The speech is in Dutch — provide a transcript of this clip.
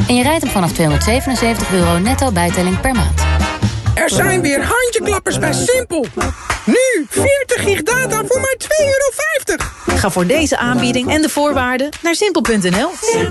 En je rijdt hem vanaf €277 netto bijtelling per maand. Er zijn weer handjeklappers bij Simpel. Nu 40 gig data voor maar €2,50. Ga voor deze aanbieding en de voorwaarden naar simpel.nl.